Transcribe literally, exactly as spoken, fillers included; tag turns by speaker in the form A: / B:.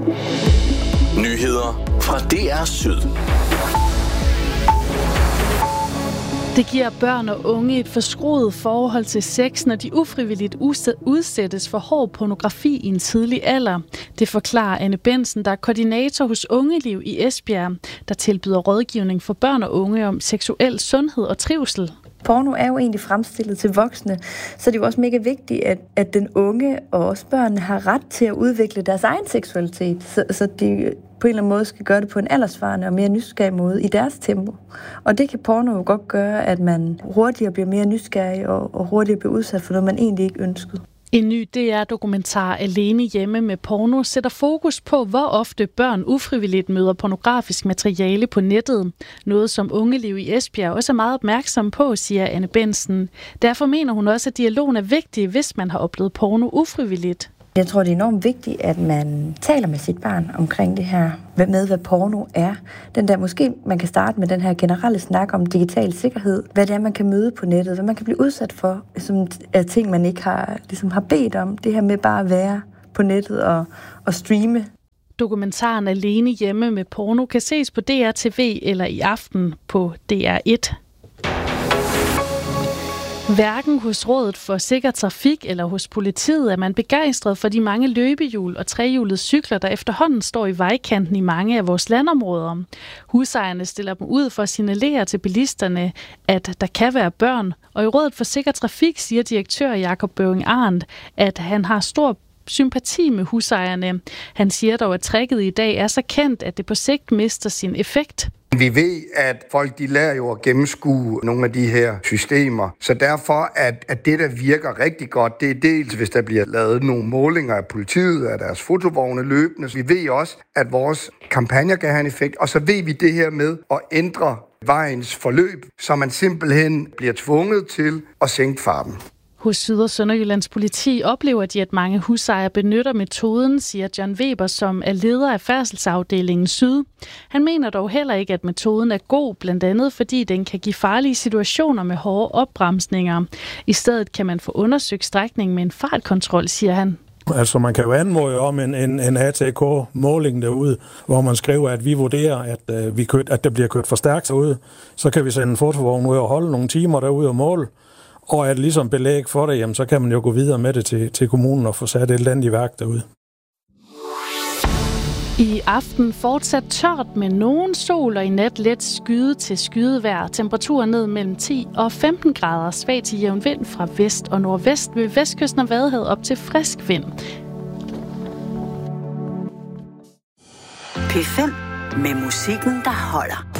A: Nyheder fra D R Syd.
B: Det giver børn og unge et forskruet forhold til sex, når de ufrivilligt udsættes for hård pornografi i en tidlig alder. Det forklarer Anne Bensen, der er koordinator hos Ungeliv i Esbjerg, der tilbyder rådgivning for børn og unge om seksuel sundhed og trivsel.
C: Porno er jo egentlig fremstillet til voksne, så det er jo også mega vigtigt, at, at den unge og også børnene har ret til at udvikle deres egen seksualitet, så, så de på en eller anden måde skal gøre det på en aldersvarende og mere nysgerrig måde i deres tempo. Og det kan porno jo godt gøre, at man hurtigere bliver mere nysgerrig og, og hurtigere bliver udsat for noget, man egentlig ikke ønskede.
B: En ny D R-dokumentar Alene hjemme med porno sætter fokus på, hvor ofte børn ufrivilligt møder pornografisk materiale på nettet. Noget, som Ungeliv i Esbjerg også er meget opmærksom på, siger Anne Bensen. Derfor mener hun også, at dialogen er vigtig, hvis man har oplevet porno ufrivilligt.
C: Jeg tror, det er enormt vigtigt, at man taler med sit barn omkring det her med, hvad porno er. Den der, måske man kan starte med den her generelle snak om digital sikkerhed. Hvad det er, man kan møde på nettet. Hvad man kan blive udsat for, som er ting, man ikke har, ligesom har bedt om. Det her med bare at være på nettet og, og streame.
B: Dokumentaren Alene hjemme med porno kan ses på D R T V eller i aften på D R et. Hverken hos Rådet for Sikker Trafik eller hos politiet er man begejstret for de mange løbehjul og trehjulede cykler, der efterhånden står i vejkanten i mange af vores landområder. Husejerne stiller dem ud for at signalere til bilisterne, at der kan være børn, og i Rådet for Sikker Trafik siger direktør Jakob Bøving Arndt, at han har stor sympati med husejerne. Han siger dog, at tricket i dag er så kendt, at det på sigt mister sin effekt.
D: Vi ved, at folk de lærer jo at gennemskue nogle af de her systemer. Så derfor, at, at det, der virker rigtig godt, det er dels, hvis der bliver lavet nogle målinger af politiet, af deres fotovogne løbende. Vi ved også, at vores kampagner kan have en effekt. Og så ved vi det her med at ændre vejens forløb, så man simpelthen bliver tvunget til at sænke farten.
B: Hos Syd- og Sønderjyllands politi oplever de, at mange husejere benytter metoden, siger John Weber, som er leder af færdselsafdelingen Syd. Han mener dog heller ikke, at metoden er god, blandt andet fordi den kan give farlige situationer med hårde opbremsninger. I stedet kan man få undersøgt strækningen med en fartkontrol, siger han.
E: Altså man kan jo anmode om en, en, en A T K-måling derude, hvor man skriver, at vi vurderer, at, øh, vi kød, at der bliver kørt for stærkt derude. Så kan vi sende en fotovogn ud og holde nogle timer derude og måle. Og er det ligesom belæg for det, jamen, så kan man jo gå videre med det til, til kommunen og få sat et eller andet i værk derude.
B: I aften fortsat tørt med nogen sol og i nat let skyde til skydevejr. Temperaturer ned mellem ti og femten grader. Svag til jævn vind fra vest og nordvest ved vestkysten og Vadehavet op til frisk vind.
F: P fem med musikken, der holder.